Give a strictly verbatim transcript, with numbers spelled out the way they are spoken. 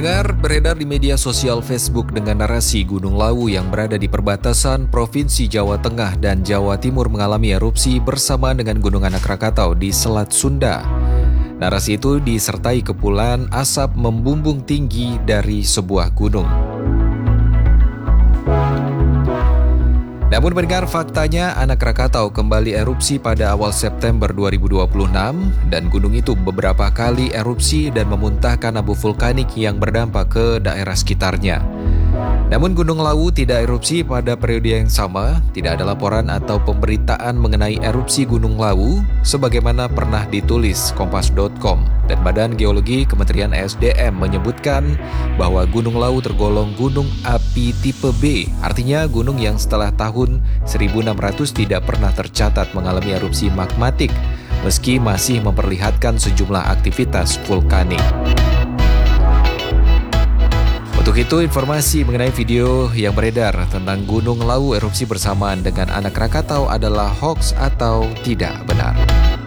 Pendengar, beredar di media sosial Facebook dengan narasi Gunung Lawu yang berada di perbatasan Provinsi Jawa Tengah dan Jawa Timur mengalami erupsi bersamaan dengan Gunung Anak Rakatau di Selat Sunda. Narasi itu disertai kepulan asap membumbung tinggi dari sebuah gunung. Namun pendengar, faktanya Anak Rakatau kembali erupsi pada awal September dua ribu dua puluh enam dan gunung itu beberapa kali erupsi dan memuntahkan abu vulkanik yang berdampak ke daerah sekitarnya. Namun Gunung Lawu tidak erupsi pada periode yang sama, tidak ada laporan atau pemberitaan mengenai erupsi Gunung Lawu sebagaimana pernah ditulis kompas dot com dan Badan Geologi Kementerian E S D M menyebutkan bahwa Gunung Lawu tergolong gunung api tipe B, artinya gunung yang setelah tahun seribu enam ratus tidak pernah tercatat mengalami erupsi magmatik meski masih memperlihatkan sejumlah aktivitas vulkanik. Untuk itu, informasi mengenai video yang beredar tentang Gunung Lawu erupsi bersamaan dengan Anak Rakatau adalah hoaks atau tidak benar.